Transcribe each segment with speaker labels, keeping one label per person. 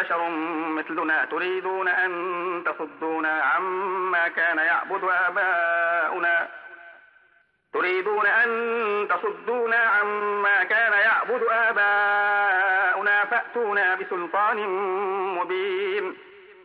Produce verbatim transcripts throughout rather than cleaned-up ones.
Speaker 1: بشر مثلنا تريدون أن تصدونا عما كان يعبد آباؤنا تريدون أن تصدونا عما كان يعبد آباؤنا فأتونا بسلطان مبين.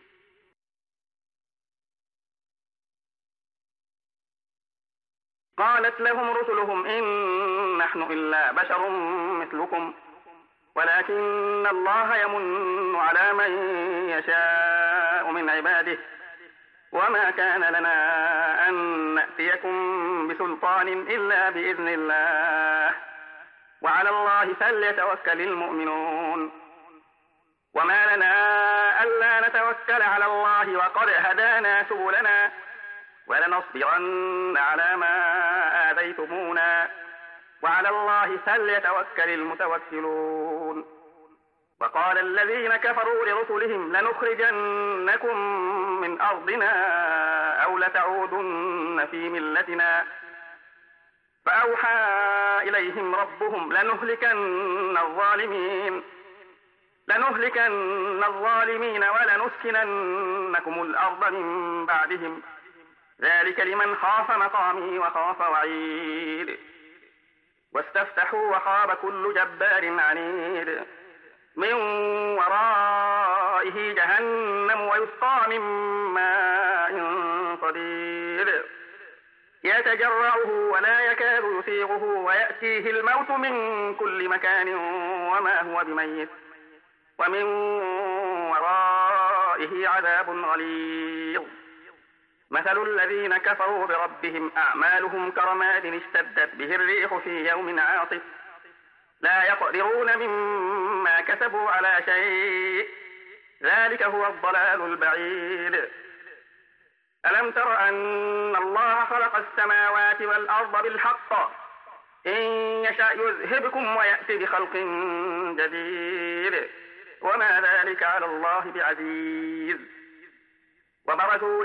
Speaker 1: قالت لهم رسلهم إن نحن إلا بشر مثلكم ولكن الله يمن على من يشاء من عباده وما كان لنا أن نأتيكم بسلطان إلا بإذن الله وعلى الله فليتوكل المؤمنون. وما لنا ألا نتوكل على الله وقد هدانا سبلنا ولنصبرن على ما آذيتمونا وعلى الله فليتوكل المتوكلون. وقال الذين كفروا لرسلهم لنخرجنكم من أرضنا أو لتعودن في ملتنا فأوحى إليهم ربهم لنهلكن الظالمين لنهلكن الظالمين ولنسكننكم الأرض من بعدهم ذلك لمن خاف مقامي وخاف وعيد. واستفتحوا وخاب كل جبار عنيد من ورائه جهنم ويسقى من ماء صديد يتجرعه ولا يكاد يسيغه ويأتيه الموت من كل مكان وما هو بميت ومن ورائه عذاب غليظ. مثل الذين كفروا بربهم أعمالهم كرماد اشتدت به الريح في يوم عاصف لا يقدرون مما كسبوا على شيء ذلك هو الضلال البعيد. ألم تر أن الله خلق السماوات والأرض بالحق إن يشاء يذهبكم ويأتي بخلق جديد وما ذلك على الله بعزيز. وبرزوا